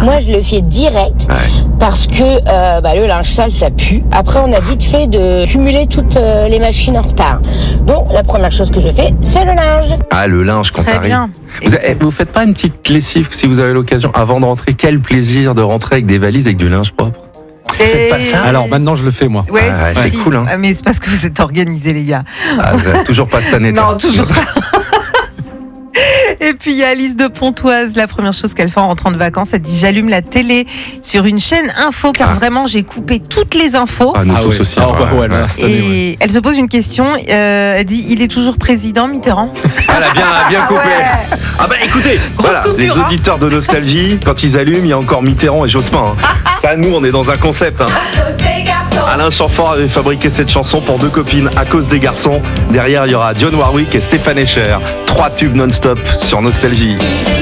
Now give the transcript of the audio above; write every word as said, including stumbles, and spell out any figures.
Moi, je le fais direct Ouais. parce que euh, bah, le linge sale, ça pue. Après, on a vite fait de cumuler toutes euh, les machines en retard. Donc, la première chose que je fais, c'est le linge. Ah, le linge quand Très t'arrives. bien. Vous, eh, vous faites pas une petite lessive si vous avez l'occasion avant de rentrer? Quel plaisir de rentrer avec des valises avec du linge propre. Vous faites pas ça? Alors maintenant, je le fais, moi. Ouais, Ah, si. c'est cool, hein. Ah, mais c'est parce que vous êtes organisés, les gars. Ah, vous avez toujours pas cette année. Non, toujours pas. Et puis il y a Alice de Pontoise, la première chose qu'elle fait en rentrant de vacances, elle dit j'allume la télé sur une chaîne info car Ah. vraiment j'ai coupé toutes les infos. Ah, nous Ah tous ouais. aussi. Ah, ouais, bah ouais, ouais. là, cette année, ouais. Et elle se pose une question, euh, elle dit il est toujours président Mitterrand? Ah, elle a bien, bien coupé. Ouais. Ah bah écoutez, Grosse voilà, coupure, les hein. auditeurs de Nostalgie, quand ils allument, il y a encore Mitterrand et Jospin. Hein. Ça, nous, on est dans un concept. Hein. Alain Chamfort avait fabriqué cette chanson pour deux copines à cause des garçons. Derrière, il y aura Dionne Warwick et Stéphane Escher. Trois tubes non-stop sur Nostalgie.